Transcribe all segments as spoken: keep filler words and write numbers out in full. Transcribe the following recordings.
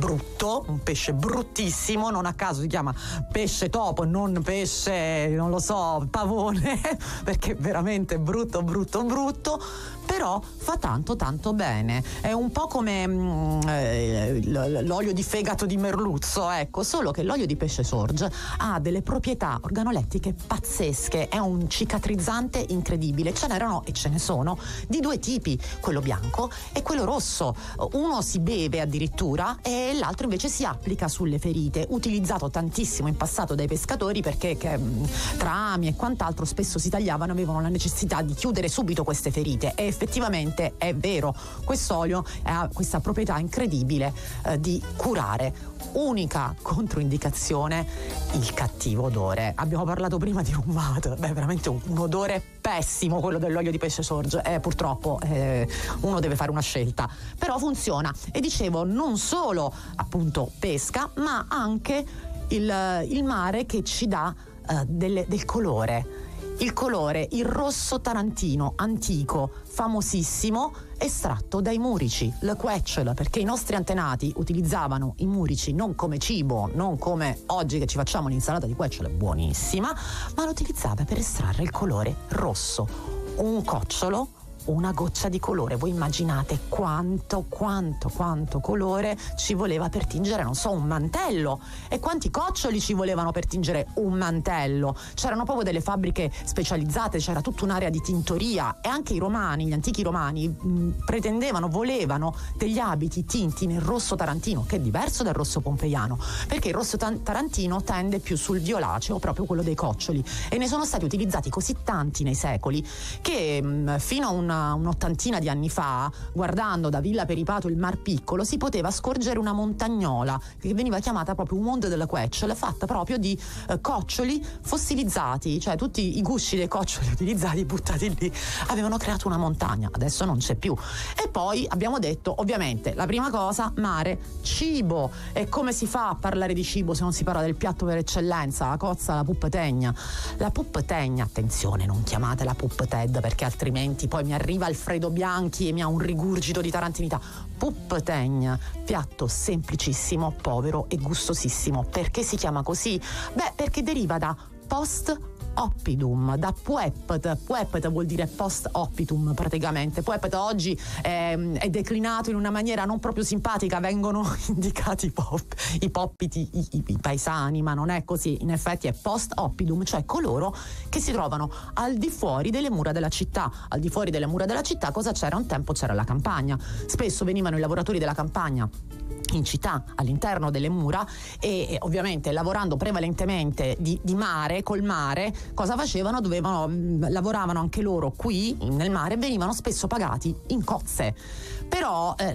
brutto, un pesce bruttissimo, non a caso si chiama pesce topo, non pesce, non lo so, pavone, perché è veramente brutto, brutto, brutto, però fa tanto tanto bene. È un po' come mm, eh, l'olio di fegato di merluzzo, ecco, solo che l'olio di pesce sorge ha delle proprietà organolettiche pazzesche, è un cicatrizzante incredibile. Ce n'erano e ce ne sono di due tipi, quello bianco e quello rosso. Uno si beve addirittura e l'altro invece si applica sulle ferite, utilizzato tantissimo in passato dai pescatori perché che, tra ami e quant'altro spesso si tagliavano, avevano la necessità di chiudere subito queste ferite, e effettivamente è vero, quest'olio ha questa proprietà incredibile eh, di curare. Unica controindicazione, il cattivo odore. Abbiamo parlato prima di rumate, beh, veramente un, un odore pessimo quello dell'olio di pesce sorge, eh, purtroppo eh, uno deve fare una scelta, però funziona. E dicevo, non solo appunto pesca, ma anche il, il mare che ci dà eh, delle, del colore. Il colore, il rosso tarantino antico, famosissimo, estratto dai murici, le quetchel, perché i nostri antenati utilizzavano i murici non come cibo, non come oggi che ci facciamo l'insalata di quetchel, buonissima, ma lo utilizzava per estrarre il colore rosso. Un cocciolo, una goccia di colore. Voi immaginate quanto, quanto, quanto colore ci voleva per tingere, non so, un mantello, e quanti coccioli ci volevano per tingere un mantello. C'erano proprio delle fabbriche specializzate, c'era tutta un'area di tintoria, e anche i romani, gli antichi romani mh, pretendevano, volevano degli abiti tinti nel rosso tarantino, che è diverso dal rosso pompeiano, perché il rosso ta- tarantino tende più sul violaceo, proprio quello dei coccioli, e ne sono stati utilizzati così tanti nei secoli che mh, fino a un Una, un'ottantina di anni fa, guardando da Villa Peripato il Mar Piccolo, si poteva scorgere una montagnola che veniva chiamata proprio un mondo della quetchel, fatta proprio di eh, coccioli fossilizzati, cioè tutti i gusci dei coccioli utilizzati buttati lì avevano creato una montagna. Adesso non c'è più. E poi abbiamo detto, ovviamente, la prima cosa, mare, cibo. E come si fa a parlare di cibo se non si parla del piatto per eccellenza, la cozza, la puppetegna? La puppetegna, attenzione, non chiamatela puppeted, perché altrimenti poi mi arriva Alfredo Bianchi e mi ha un rigurgito di tarantinità. Puppetegna, piatto semplicissimo, povero e gustosissimo. Perché si chiama così? Beh, perché deriva da post oppidum, da puepet. Puepet vuol dire post oppitum praticamente. Puepet oggi è, è declinato in una maniera non proprio simpatica, vengono indicati i, pop, i poppiti, i, i, i paesani, ma non è così. In effetti è post oppidum, cioè coloro che si trovano al di fuori delle mura della città. Al di fuori delle mura della città cosa c'era? Un tempo c'era la campagna. Spesso venivano i lavoratori della campagna in città, all'interno delle mura, e, e ovviamente lavorando prevalentemente di, di mare, col mare, cosa facevano? Dovevano, mh, lavoravano anche loro qui nel mare e venivano spesso pagati in cozze. Però eh,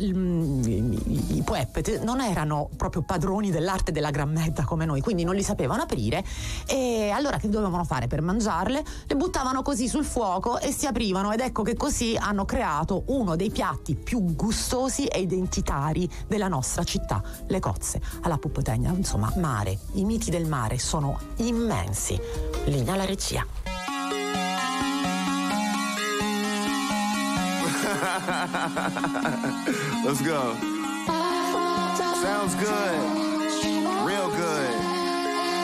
i, i pueppet non erano proprio padroni dell'arte della grammetta come noi, quindi non li sapevano aprire, e allora che dovevano fare per mangiarle? Le buttavano così sul fuoco e si aprivano, ed ecco che così hanno creato uno dei piatti più gustosi e identitari della nostra città, le cozze alla puppetegna. Insomma, mare, i miti del mare sono immensi. Linea alla regia. Let's go. Sounds good.